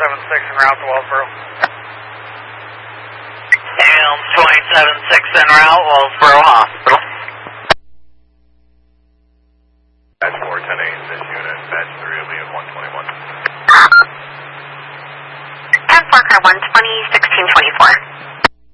276 en route to Wellsboro. Elms 276 en route, Wellsboro Hospital. Batch 4, 10-8, this unit, batch 3 will be at 121. 10-4, car 120, 1624.